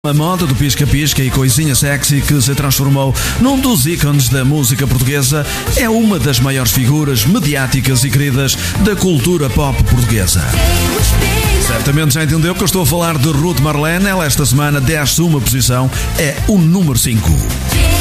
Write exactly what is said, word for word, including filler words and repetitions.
A moda do pisca-pisca e coisinha sexy que se transformou num dos ícones da música portuguesa é uma das maiores figuras mediáticas e queridas da cultura pop portuguesa. Certamente já entendeu que eu estou a falar de Ruth Marlene. Ela esta semana desce uma posição, é o número cinco.